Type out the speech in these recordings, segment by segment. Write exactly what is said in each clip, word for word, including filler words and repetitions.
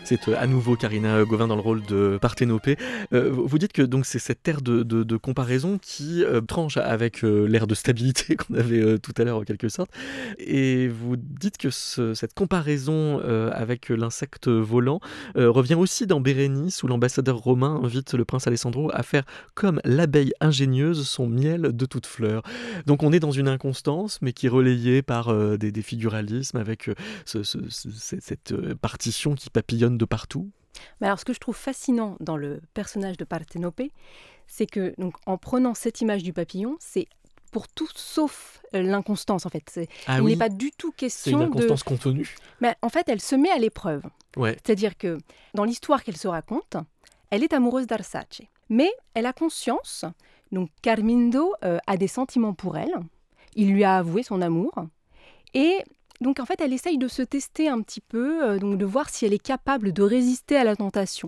C'est euh, à nouveau Karina Gauvin dans le rôle de Parthénopée. Euh, vous dites que donc c'est cette ère de, de, de comparaison qui euh, tranche avec euh, l'ère de stabilité qu'on avait euh, tout à l'heure en quelque sorte. Et vous dites que ce, cette comparaison euh, avec l'insecte volant euh, revient aussi dans Bérénice où l'ambassadeur romain invite le prince Alessandro à faire comme l'abeille ingénieuse son miel de toute fleur. Donc on est dans une inconstance mais qui est relayée par euh, des, des figuralismes avec euh, ce, ce, ce, cette euh, partition qui papillonne de partout. Mais alors, ce que je trouve fascinant dans le personnage de Parthénopée, c'est que, donc, en prenant cette image du papillon, c'est pour tout sauf euh, l'inconstance, en fait. C'est, ah il oui, n'est pas du tout c'est une question de... inconstance contenue. Mais en fait, elle se met à l'épreuve. Ouais. C'est-à-dire que, dans l'histoire qu'elle se raconte, elle est amoureuse d'Arsace. Mais elle a conscience, donc Carmindo euh, a des sentiments pour elle, il lui a avoué son amour, et... Donc en fait, elle essaye de se tester un petit peu, euh, donc de voir si elle est capable de résister à la tentation.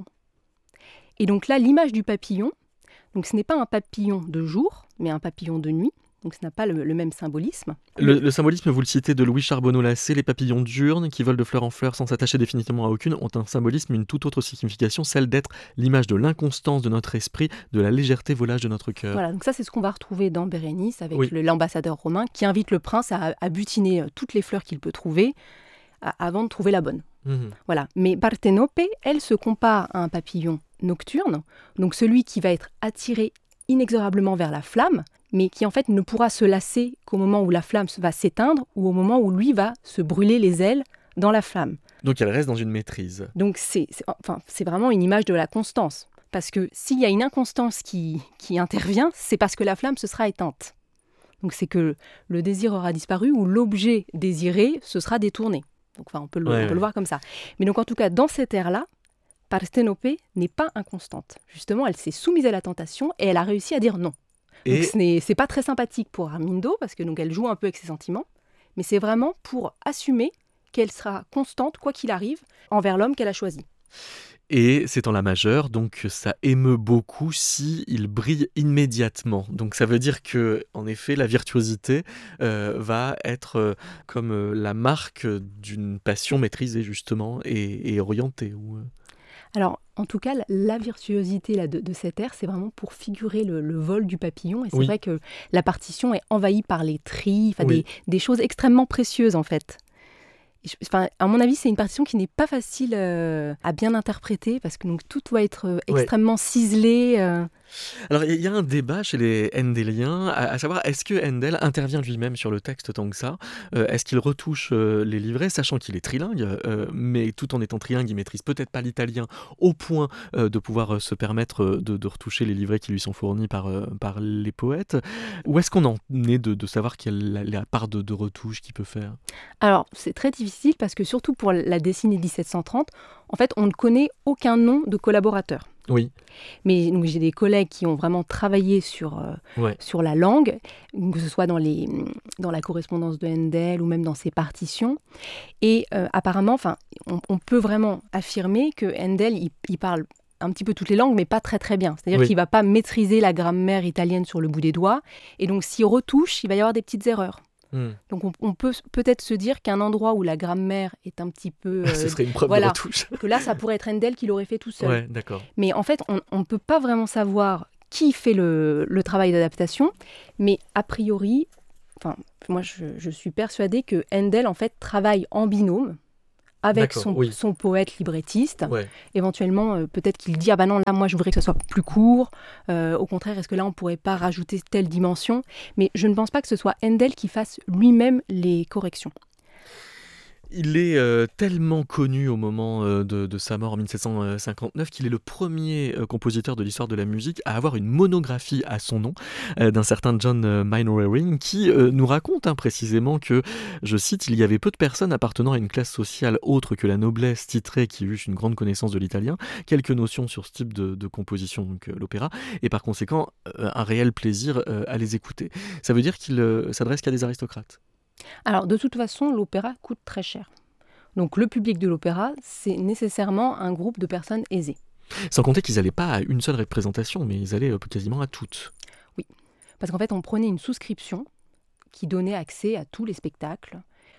Et donc là, l'image du papillon, donc ce n'est pas un papillon de jour, mais un papillon de nuit, donc ça n'a pas le, le même symbolisme. Le, le symbolisme, vous le citez, de Louis Charbonneau-Lacé, les papillons diurnes qui volent de fleur en fleur sans s'attacher définitivement à aucune, ont un symbolisme, une toute autre signification, celle d'être l'image de l'inconstance de notre esprit, de la légèreté volage de notre cœur. Voilà, donc ça c'est ce qu'on va retrouver dans Bérénice avec Oui. le, l'ambassadeur romain qui invite le prince à, à butiner toutes les fleurs qu'il peut trouver à, avant de trouver la bonne. Mmh. Voilà. Mais Parthénopée, elle se compare à un papillon nocturne, donc celui qui va être attiré inexorablement vers la flamme, mais qui en fait ne pourra se lasser qu'au moment où la flamme va s'éteindre ou au moment où lui va se brûler les ailes dans la flamme. Donc elle reste dans une maîtrise. Donc c'est, c'est, enfin, c'est vraiment une image de la constance. Parce que s'il y a une inconstance qui, qui intervient, c'est parce que la flamme se sera éteinte. Donc c'est que le désir aura disparu ou l'objet désiré se sera détourné. Donc enfin, on peut le, ouais, on peut ouais. le voir comme ça. Mais donc en tout cas, dans cette ère-là, Parthénopée n'est pas inconstante. Justement, elle s'est soumise à la tentation et elle a réussi à dire non. Et... Donc ce n'est c'est pas très sympathique pour Armindo parce que donc elle joue un peu avec ses sentiments, mais c'est vraiment pour assumer qu'elle sera constante quoi qu'il arrive envers l'homme qu'elle a choisi. Et c'est en la majeure, donc ça émeut beaucoup si il brille immédiatement. Donc ça veut dire que, en effet, la virtuosité euh, va être euh, comme euh, la marque d'une passion maîtrisée justement et, et orientée. Ou... Alors, en tout cas, la virtuosité là, de, de cette ère, c'est vraiment pour figurer le, le vol du papillon. Et c'est oui. vrai que la partition est envahie par les tris, oui. des, des choses extrêmement précieuses en fait. Enfin, à mon avis, c'est une partition qui n'est pas facile euh, à bien interpréter parce que donc, tout doit être euh, extrêmement ouais. ciselé. Euh... Alors, il y a un débat chez les Handeliens, à, à savoir, est-ce que Handel intervient lui-même sur le texte tant que ça euh, Est-ce qu'il retouche euh, les livrets, sachant qu'il est trilingue, euh, mais tout en étant trilingue, il maîtrise peut-être pas l'italien au point euh, de pouvoir euh, se permettre euh, de, de retoucher les livrets qui lui sont fournis par, euh, par les poètes. Où est-ce qu'on en est de, de savoir quelle est la, la part de, de retouche qu'il peut faire? Alors, c'est très difficile parce que surtout pour la décennie dix-sept cent trente, en fait, on ne connaît aucun nom de collaborateur. Oui. Mais donc, j'ai des collègues qui ont vraiment travaillé sur, euh, ouais. sur la langue, que ce soit dans, les, dans la correspondance de Handel ou même dans ses partitions. Et euh, apparemment, on, on peut vraiment affirmer que Handel, il, il parle un petit peu toutes les langues, mais pas très très bien. C'est-à-dire oui. qu'il ne va pas maîtriser la grammaire italienne sur le bout des doigts. Et donc, s'il retouche, il va y avoir des petites erreurs. Hmm. Donc on, on peut peut-être se dire qu'un endroit où la grammaire est un petit peu... Euh, Ce serait une preuve voilà, de retouche. que là, ça pourrait être Handel qui l'aurait fait tout seul. Ouais, d'accord. Mais en fait, on ne peut pas vraiment savoir qui fait le, le travail d'adaptation, mais a priori, moi je, je suis persuadée que Handel en fait travaille en binôme avec son, oui. son poète librettiste. Ouais. Éventuellement, euh, peut-être qu'il dit « Ah ben non, là, moi, je voudrais que ce soit plus court. Euh, au contraire, est-ce que là, on ne pourrait pas rajouter telle dimension ?» Mais je ne pense pas que ce soit Handel qui fasse lui-même les corrections. Il est euh, tellement connu au moment euh, de, de sa mort en dix-sept cent cinquante-neuf qu'il est le premier euh, compositeur de l'histoire de la musique à avoir une monographie à son nom euh, d'un certain John euh, Meinering qui euh, nous raconte hein, précisément que, je cite, il y avait peu de personnes appartenant à une classe sociale autre que la noblesse titrée qui eut une grande connaissance de l'italien, quelques notions sur ce type de, de composition, donc euh, l'opéra, et par conséquent euh, un réel plaisir euh, à les écouter. Ça veut dire qu'il euh, s'adresse qu'à des aristocrates. Alors, de toute façon, l'opéra coûte très cher. Donc, le public de l'opéra, c'est nécessairement un groupe de personnes aisées. Sans compter qu'ils n'allaient pas à une seule représentation, mais ils allaient euh, quasiment à toutes. Oui, parce qu'en fait, on prenait une souscription qui donnait accès à tous les spectacles.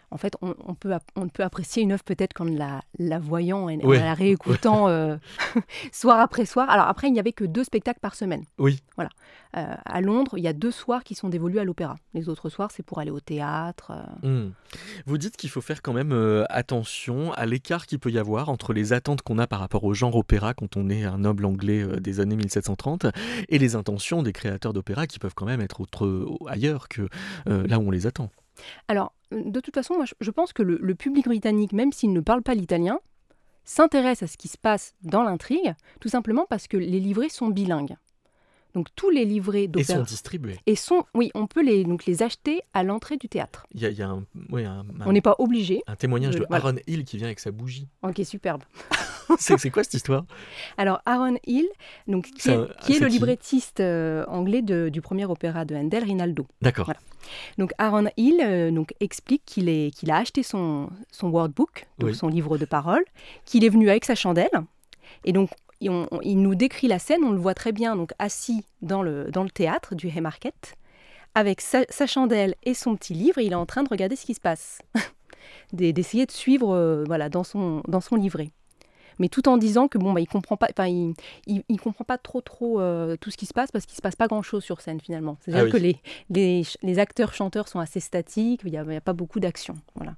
en fait, on, on, peut, on peut apprécier une œuvre peut-être qu'en la, la voyant et Ouais. en la réécoutant euh, soir après soir. Alors après, il n'y avait que deux spectacles par semaine. Oui. Voilà. Euh, à Londres, il y a deux soirs qui sont dévolus à l'opéra. Les autres soirs, c'est pour aller au théâtre. Euh... Mmh. Vous dites qu'il faut faire quand même euh, attention à l'écart qu'il peut y avoir entre les attentes qu'on a par rapport au genre opéra quand on est un noble anglais euh, des années mille sept cent trente et les intentions des créateurs d'opéra qui peuvent quand même être autre, ailleurs que euh, là où on les attend. Alors, de toute façon, moi, je pense que le, le public britannique, même s'il ne parle pas l'italien, s'intéresse à ce qui se passe dans l'intrigue, tout simplement parce que les livrets sont bilingues. Donc tous les livrets d'opéra... Et sont distribués. Et sont, oui, on peut les, donc, les acheter à l'entrée du théâtre. Il y a, il y a un, oui, un, un, on n'est pas obligé. Un témoignage de, de Aaron voilà. Hill qui vient avec sa bougie. Ok, superbe. c'est, c'est quoi cette histoire ? Alors Aaron Hill, donc, qui, est, qui est le librettiste euh, anglais de, du premier opéra de Handel, Rinaldo. D'accord. Voilà. Donc Aaron Hill euh, donc, explique qu'il, est, qu'il a acheté son, son wordbook, donc oui. son livre de paroles, qu'il est venu avec sa chandelle. Et donc, on, on, il nous décrit la scène, on le voit très bien, donc assis dans le, dans le théâtre du Haymarket, avec sa, sa chandelle et son petit livre, et il est en train de regarder ce qui se passe, d'essayer de suivre euh, voilà, dans, son, dans son livret. Mais tout en disant que bon, bah, il comprend pas, enfin, il, il, il comprend pas trop, trop euh, tout ce qui se passe parce qu'il se passe pas grand-chose sur scène finalement. C'est-à-dire ah oui. que les, les, les acteurs-chanteurs sont assez statiques, il y a, il y a pas beaucoup d'action. Voilà.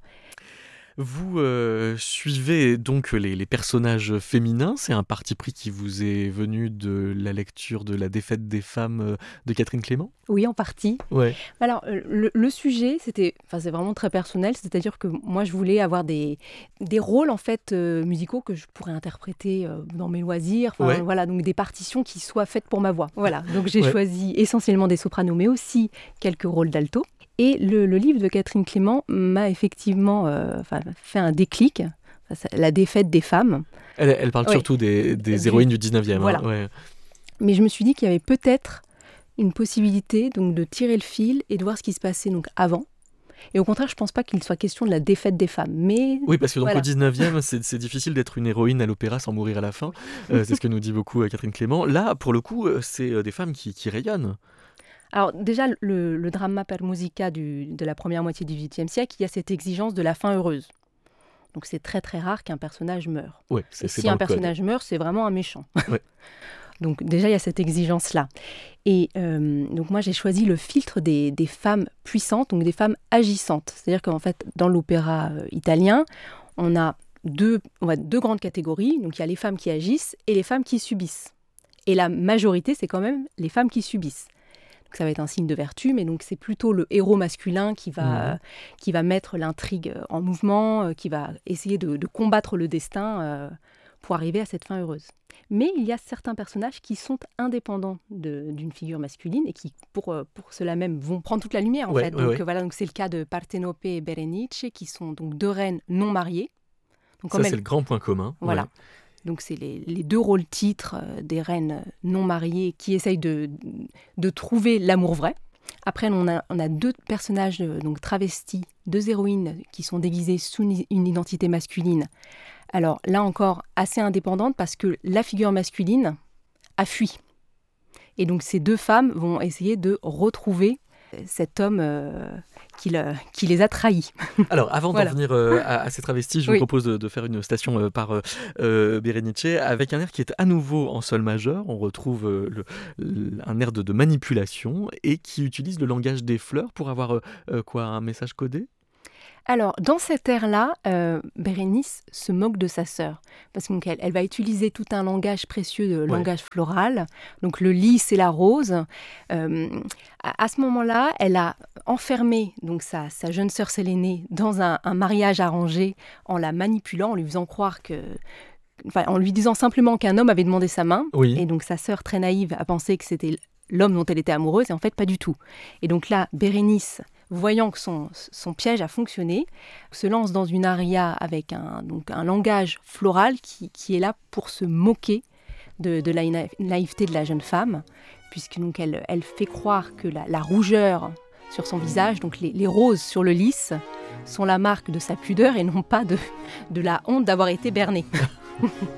Vous euh, suivez donc les, les personnages féminins, c'est un parti pris qui vous est venu de la lecture de La défaite des femmes euh, de Catherine Clément ? Oui, en partie. Ouais. Alors, le, le sujet, c'était, enfin, c'est vraiment très personnel, c'est-à-dire que moi, je voulais avoir des, des rôles en fait euh, musicaux que je pourrais interpréter euh, dans mes loisirs, ouais. voilà, donc des partitions qui soient faites pour ma voix. Voilà, donc j'ai ouais. choisi essentiellement des sopranos, mais aussi quelques rôles d'alto. Et le, le livre de Catherine Clément m'a effectivement euh, fait un déclic, La défaite des femmes. Elle, elle parle ouais. surtout des, des héroïnes du dix-neuvième. Voilà. Hein, ouais. Mais je me suis dit qu'il y avait peut-être une possibilité donc, de tirer le fil et de voir ce qui se passait donc, avant. Et au contraire, je ne pense pas qu'il soit question de la défaite des femmes. Mais oui, parce que donc, voilà. au dix-neuvième, c'est, c'est difficile d'être une héroïne à l'opéra sans mourir à la fin. Euh, c'est ce que nous dit beaucoup euh, Catherine Clément. Là, pour le coup, c'est euh, des femmes qui, qui rayonnent. Alors déjà, le, le drama per musica du, de la première moitié du dix-huitième siècle, il y a cette exigence de la fin heureuse. Donc c'est très très rare qu'un personnage meure. Ouais, c'est, Et c'est si un personnage code. meurt, c'est vraiment un méchant. Ouais. Donc déjà, il y a cette exigence-là. Et euh, donc moi, j'ai choisi le filtre des, des femmes puissantes, donc des femmes agissantes. C'est-à-dire qu'en fait, dans l'opéra euh, italien, on a, deux, on a deux grandes catégories. Donc il y a les femmes qui agissent et les femmes qui subissent. Et la majorité, c'est quand même les femmes qui subissent. Donc ça va être un signe de vertu, mais donc c'est plutôt le héros masculin qui va, mmh. euh, qui va mettre l'intrigue en mouvement, euh, qui va essayer de, de combattre le destin euh, pour arriver à cette fin heureuse. Mais il y a certains personnages qui sont indépendants de, d'une figure masculine et qui, pour, pour cela même, vont prendre toute la lumière, en ouais, fait. Ouais, donc, ouais. Voilà, donc c'est le cas de Partenope et Berenice, qui sont donc deux reines non mariées. Donc, ça, même, c'est le grand point commun. Voilà. Ouais. Donc, c'est les, les deux rôles titres euh, des reines non mariées qui essayent de, de trouver l'amour vrai. Après, on a, on a deux personnages euh, donc travestis, deux héroïnes qui sont déguisées sous une identité masculine. Alors, là encore, assez indépendante parce que la figure masculine a fui. Et donc, ces deux femmes vont essayer de retrouver cet homme euh, qui, le, qui les a trahis. Alors, avant voilà. d'en venir euh, à, à ces travestis, je oui. vous propose de, de faire une station euh, par euh, Berenice avec un air qui est à nouveau en sol majeur. On retrouve euh, le, le, un air de, de manipulation et qui utilise le langage des fleurs pour avoir euh, quoi, un message codé. Alors, dans cet air-là, euh, Bérénice se moque de sa sœur, parce qu'elle elle va utiliser tout un langage précieux, de ouais. langage floral, donc le lys et la rose. Euh, à, à ce moment-là, elle a enfermé donc, sa, sa jeune sœur Sélénée dans un, un mariage arrangé en la manipulant, en lui faisant croire que... Enfin, en lui disant simplement qu'un homme avait demandé sa main, oui. et donc sa sœur, très naïve, a pensé que c'était l'homme dont elle était amoureuse, et en fait, pas du tout. Et donc là, Bérénice... voyant que son, son piège a fonctionné, se lance dans une aria avec un, donc un langage floral qui, qui est là pour se moquer de, de la naïveté de la jeune femme, puisque donc elle, elle fait croire que la, la rougeur sur son visage, donc les, les roses sur le lys, sont la marque de sa pudeur et non pas de, de la honte d'avoir été bernée.